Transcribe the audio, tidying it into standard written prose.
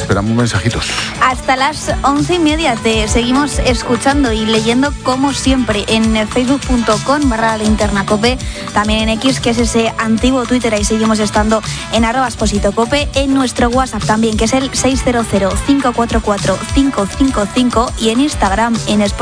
esperamos mensajitos. Hasta las 11:30 te seguimos escuchando y leyendo como siempre en facebook.com/linternacope, también en X, que es ese antiguo Twitter, ahí seguimos estando en @expositocope, en nuestro WhatsApp también, que es el 600 544 555, y en Instagram en